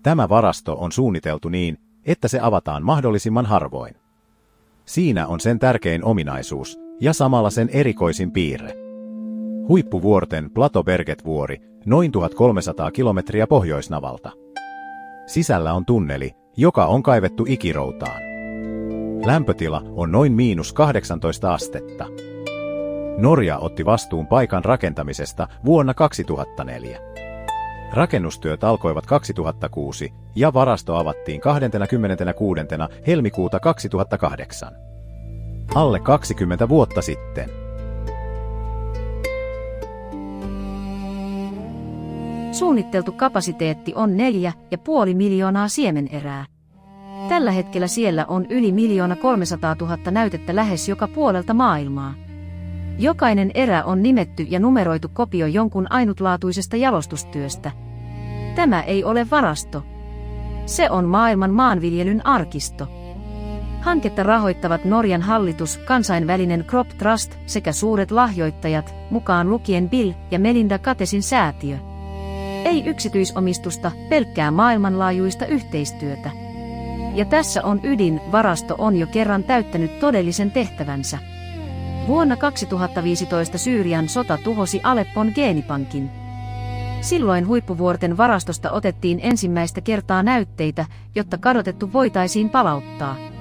Tämä varasto on suunniteltu niin, että se avataan mahdollisimman harvoin. Siinä on sen tärkein ominaisuus ja samalla sen erikoisin piirre. Huippuvuorten Plateau-Berget-vuori, noin 1300 kilometriä pohjoisnavalta. Sisällä on tunneli, joka on kaivettu ikiroutaan. Lämpötila on noin -18 astetta. Norja otti vastuun paikan rakentamisesta vuonna 2004. Rakennustyöt alkoivat 2006 ja varasto avattiin 26. helmikuuta 2008. Alle 20 vuotta sitten. Suunniteltu kapasiteetti on 4,5 miljoonaa siemenerää. Tällä hetkellä siellä on yli 1 300 000 näytettä lähes joka puolelta maailmaa. Jokainen erä on nimetty ja numeroitu kopio jonkun ainutlaatuisesta jalostustyöstä. Tämä ei ole varasto. Se on maailman maanviljelyn arkisto. Hanketta rahoittavat Norjan hallitus, kansainvälinen Crop Trust sekä suuret lahjoittajat, mukaan lukien Bill ja Melinda Gatesin säätiö. Ei yksityisomistusta, pelkkää maailmanlaajuista yhteistyötä. Ja tässä on ydin, varasto on jo kerran täyttänyt todellisen tehtävänsä. Vuonna 2015 Syyrian sota tuhosi Aleppon geenipankin. Silloin huippuvuorten varastosta otettiin ensimmäistä kertaa näytteitä, jotta kadotettu voitaisiin palauttaa.